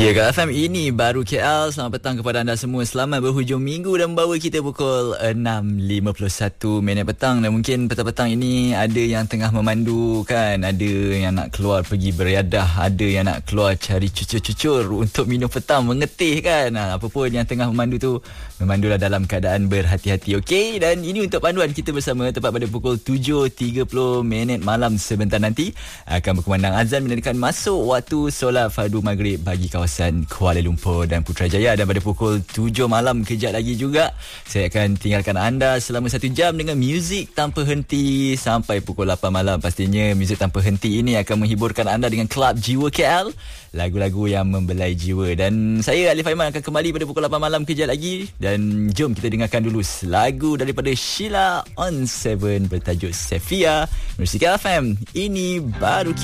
Ya, Kak FM, ini baru KL. Selamat petang kepada anda semua. Selamat berhujung minggu dan membawa kita pukul 6.51 petang. Dan mungkin petang-petang ini ada yang tengah memandu kan. Ada yang nak keluar pergi beriadah. Ada yang nak keluar cari cucur-cucur untuk minum petang, mengetih kan. Apa pun yang tengah memandu tu, memandulah dalam keadaan berhati-hati. Okey, dan ini untuk panduan kita bersama tepat pada pukul 7.30 malam sebentar nanti akan berkumandang azan menandakan masuk waktu solat fardu maghrib bagi kawasan Kuala Lumpur dan Putrajaya. Dan pada pukul 7 malam kejap lagi juga saya akan tinggalkan anda selama 1 jam dengan muzik tanpa henti sampai pukul 8 malam. Pastinya muzik tanpa henti ini akan menghiburkan anda dengan Klub Jiwa KL, lagu-lagu yang membelai jiwa. Dan saya Alif Aiman akan kembali pada pukul 8 malam kejap lagi. Dan jom kita dengarkan dulu lagu daripada Sheila on 7 bertajuk Sefia. Musik FM, ini baru